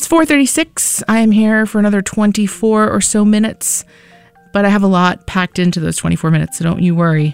4:36. I am here for another 24 or so minutes, but I have a lot packed into those 24 minutes, so don't you worry.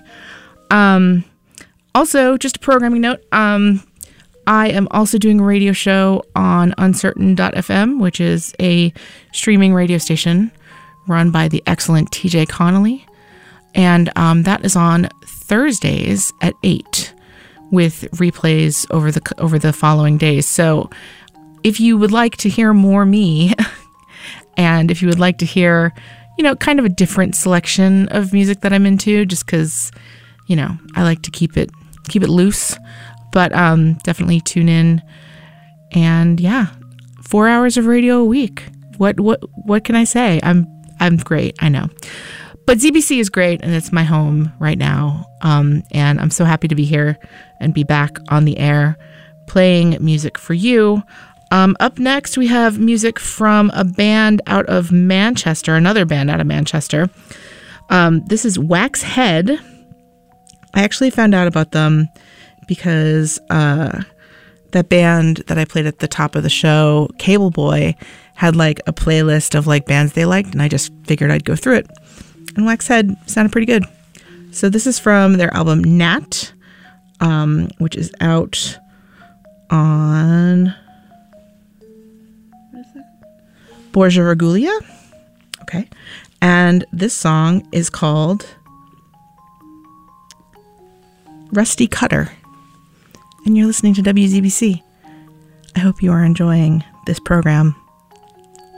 Also, just a programming note, I am also doing a radio show on Uncertain.fm, which is a streaming radio station run by the excellent TJ Connolly. And that is on Thursdays at 8 with replays over the following days. So if you would like to hear more me, and if you would like to hear, kind of a different selection of music that I'm into, just because, I like to keep it loose. But definitely tune in, and 4 hours of radio a week. What can I say? I'm great, I know. But ZBC is great, and it's my home right now. And I'm so happy to be here and be back on the air playing music for you. Up next, we have music from a band out of Manchester, another band out of Manchester. This is Waxhead. I actually found out about them because that band that I played at the top of the show, Cable Boy, had a playlist of bands they liked, and I just figured I'd go through it. And Waxhead sounded pretty good. So this is from their album Nat, which is out on Borgia Regulia. Okay. And this song is called Rusty Cutter. And you're listening to WZBC. I hope you are enjoying this program.